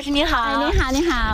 师您好。 你好，你好。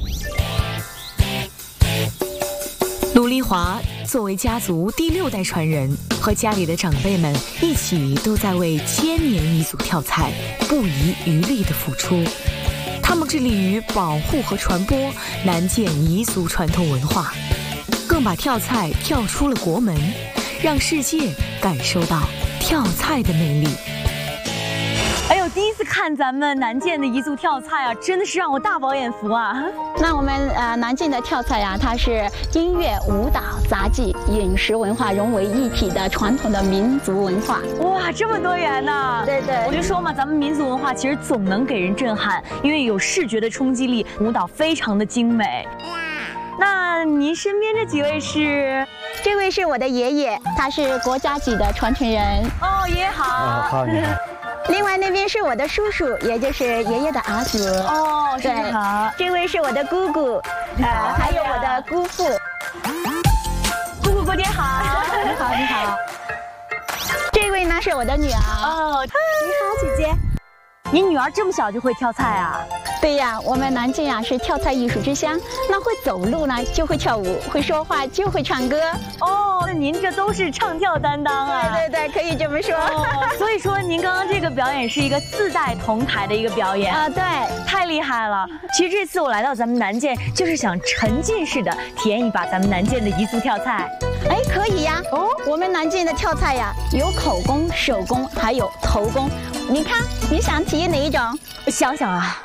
卢丽华作为家族第6代传人，和家里的长辈们一起都在为千年彝族跳菜不遗余力地付出。他们致力于保护和传播南建彝族传统文化，更把跳菜跳出了国门，让世界感受到跳菜的魅力。 哎呦，第一次看咱们南建的彝族跳菜啊，真的是让我大饱眼福啊！ 那我们南建的跳菜呀，它是音乐、舞蹈、杂技、饮食文化融为一体的传统的民族文化。 哇，这么多元呢！ 对对， 我就说嘛，咱们民族文化其实总能给人震撼，因为有视觉的冲击力，舞蹈非常的精美。那您身边这几位是？ 这位是我的爷爷，他是国家级的传承人。 哦，爷爷好。 好，你好。 另外那边是我的叔叔，也就是爷爷的儿子。 哦，叔叔好。 这位是我的姑姑，还有我的姑父。 姑姑姑爹好。 你好，你好。这位呢是我的女儿。 哦，你好，姐姐。您女儿这么小就会跳菜啊？ 对呀，我们南建呀是跳菜艺术之乡。那会走路呢就会跳舞，会说话就会唱歌。 哦，那您这都是唱跳担当啊？ 对对对，可以这么说。 所以说您刚刚这个表演是一个4代同台的一个表演啊，对， 太厉害了。其实这次我来到咱们南建，就是想沉浸式的体验一把咱们南建的彝族跳菜。 哎，可以呀。哦，我们南建的跳菜呀，有口功、手功，还有头功。你看，你想体验哪一种？ 想想啊，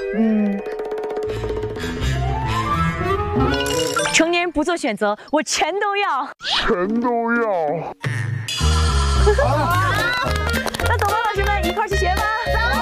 成年人不做选择，我全都要。那走吧，老师们，一块儿去学吧。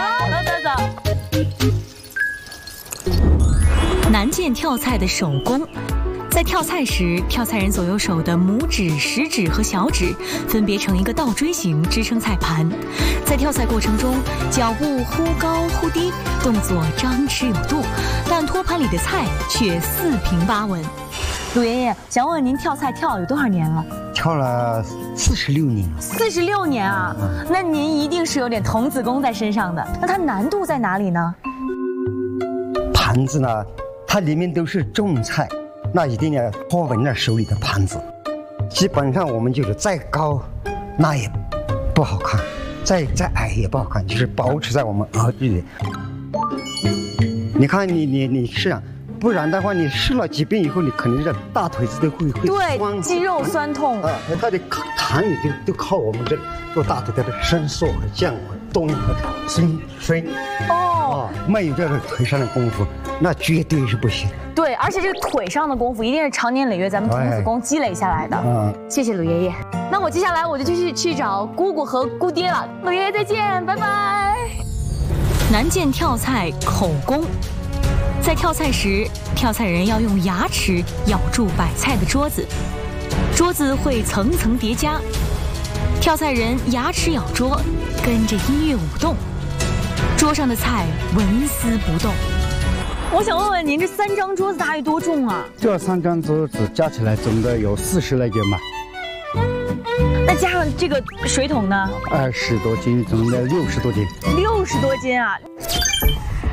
走。 南建跳菜的手功。在跳菜时，跳菜人左右手的拇指、食指和小指分别呈一个倒锥形支撑菜盘。在跳菜过程中，脚步忽高忽低，动作张弛有度，但托盘里的菜却四平八稳。 鲁爷爷，想问问您跳菜跳有多少年了？ 跳了46年了。 46年啊！那您一定是有点童子功在身上的。那它难度在哪里呢？ 盘子呢，它里面都是重菜。那一定要托稳了手里的盘子，基本上我们就是再高，那也不好看；再矮也不好看，就是保持在我们额距里。你看你试啊，不然的话你试了几遍以后，你肯定是大腿子都会对酸， 肌肉酸痛啊。它的弹力就靠我们这做大腿的伸缩和降和动和伸。哦，没有这个腿上的功夫，那绝对是不行。 对，而且这个腿上的功夫一定是长年累月咱们童子功积累下来的。谢谢鲁爷爷。那我接下来我就去找姑姑和姑爹了。鲁爷爷再见，拜拜。 南建跳菜口功，在跳菜时，跳菜人要用牙齿咬住摆菜的桌子，桌子会层层叠加，跳菜人牙齿咬桌，跟着音乐舞动，桌上的菜纹丝不动。 我想问问您，这3张桌子大约多重啊？ 这3张桌子加起来总的有40来斤吧。 那加上这个水桶呢？20 多斤，总的60多斤。 60多斤啊！